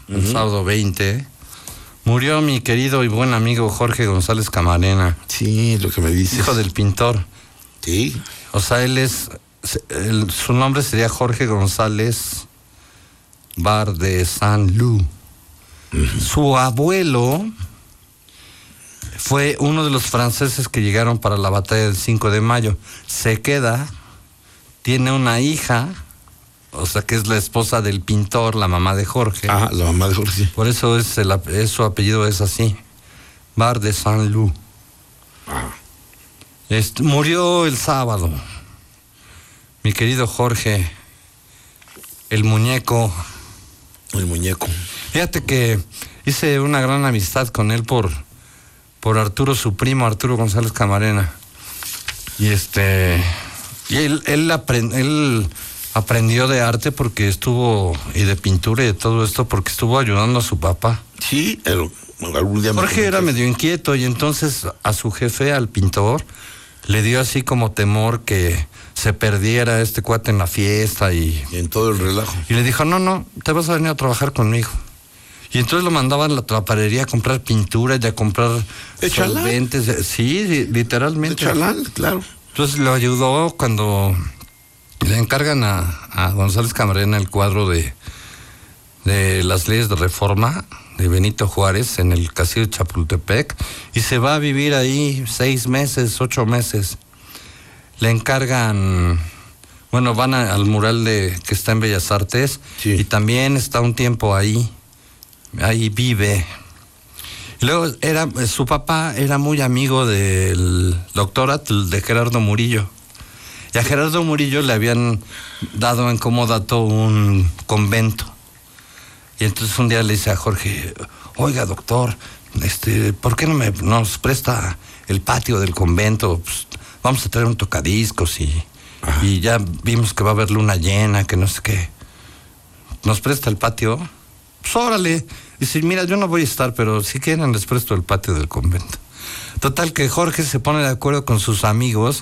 el sábado 20, murió mi querido y buen amigo Jorge González Camarena. Sí, lo que me dices. Hijo del pintor. Sí. O sea, su nombre sería Jorge González Bar de Saint-Lô. Su abuelo fue uno de los franceses que llegaron para la batalla del 5 de mayo. Se queda, tiene una hija, o sea que es la esposa del pintor, la mamá de Jorge. Ah, la mamá de Jorge, sí. Por eso su apellido es así, Bar de Saint-Lô. Murió el sábado, mi querido Jorge, el muñeco. El muñeco. Fíjate que hice una gran amistad con él por Arturo, su primo, Arturo González Camarena. Y él aprendió de arte y de pintura y de todo esto porque estuvo ayudando a su papá. Sí, algún día Jorge era medio inquieto y entonces a su jefe, al pintor, le dio así como temor que se perdiera este cuate en la fiesta y en todo el relajo. Y le dijo, no, te vas a venir a trabajar conmigo. Y entonces lo mandaban a la traparería a comprar pinturas y a comprar solventes. Sí, literalmente. De chalán, claro. Entonces lo ayudó cuando le encargan a González Camarena el cuadro de las leyes de reforma de Benito Juárez en el Castillo de Chapultepec, y se va a vivir ahí 6 meses, 8 meses. Le encargan, van al mural que está en Bellas Artes, sí. Y también está un tiempo ahí vive. Y luego su papá era muy amigo del doctor Atl, de Gerardo Murillo. Y a Gerardo Murillo le habían dado en comodato un convento. Y entonces un día le dice a Jorge, oiga doctor, ¿por qué no nos presta el patio del convento? Pues, vamos a traer un tocadiscos y ya vimos que va a haber luna llena, que no sé qué. ¿Nos presta el patio? Pues órale. Dice, mira, yo no voy a estar, pero si quieren les presto el patio del convento. Total que Jorge se pone de acuerdo con sus amigos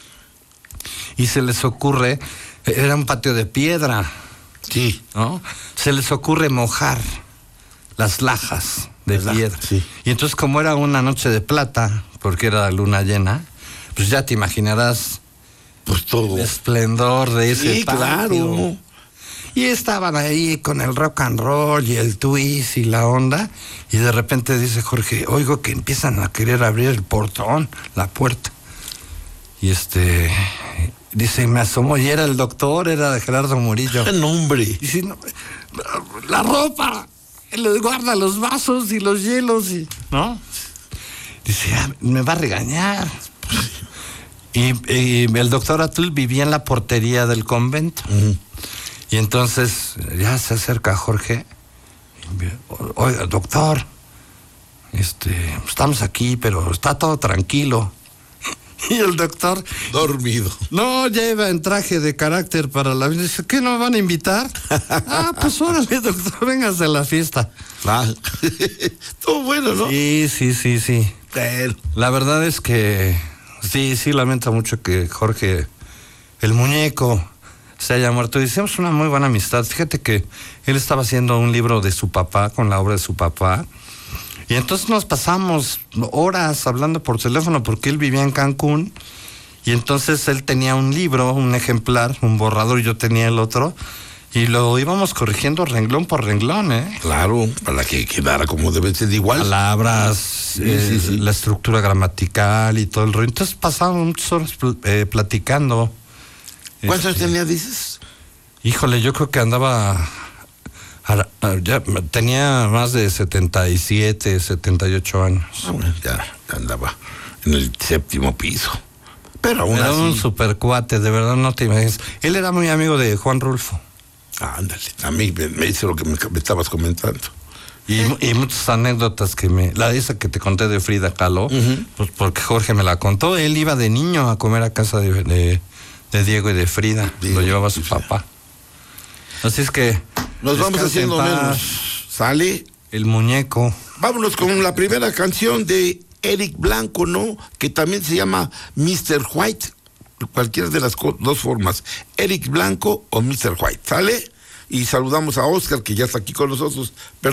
y se les ocurre, era un patio de piedra. Sí. ¿No? Se les ocurre mojar las lajas de piedra. Sí. Y entonces, como era una noche de plata, porque era luna llena, pues ya te imaginarás pues todo el esplendor de ese patio. Claro. Y estaban ahí con el rock and roll y el twist y la onda, y de repente dice Jorge, oigo que empiezan a querer abrir el portón, la puerta. Y dice, me asomó y era el doctor, era de Gerardo Murillo. ¡Qué nombre! Y dice, no, la ropa, le guarda los vasos y los hielos, ¿no? Dice, me va a regañar. Y el doctor Atul vivía en la portería del convento. Y entonces ya se acerca a Jorge. Oiga, doctor, estamos aquí, pero está todo tranquilo. Y el doctor... dormido. No, ya iba en traje de carácter para la... Dice, ¿qué nos van a invitar? Pues órale, doctor, véngase a la fiesta. Todo bueno, ¿no? Sí. Pero la verdad es que sí, lamento mucho que Jorge, el muñeco, se haya muerto. Hicimos una muy buena amistad. Fíjate que él estaba haciendo un libro de su papá, con la obra de su papá. Y entonces nos pasamos horas hablando por teléfono porque él vivía en Cancún y entonces él tenía un libro, un ejemplar, un borrador, y yo tenía el otro y lo íbamos corrigiendo renglón por renglón, Claro, para que quedara como debe ser igual. Palabras, sí. La estructura gramatical y todo el rollo. Entonces pasábamos muchas horas platicando. ¿Cuántos años tenía, dices? Híjole, yo creo que andaba... ya tenía más de 77, 78 años. Bueno, ya andaba en el 7º piso. Pero aún era así... un super cuate, de verdad, no te imaginas. Él era muy amigo de Juan Rulfo. Ándale, a mí me hizo lo que me estabas comentando. Y muchas anécdotas esa que te conté de Frida Kahlo, pues porque Jorge me la contó. Él iba de niño a comer a casa de Diego y de Frida. Lo llevaba su papá. Así es que... Nos vamos haciendo menos. ¿Sale? El muñeco. Vámonos con la primera canción de Eric Blanco, ¿no? Que también se llama Mr. White. Cualquiera de las dos formas. Eric Blanco o Mr. White. ¿Sale? Y saludamos a Oscar, que ya está aquí con nosotros.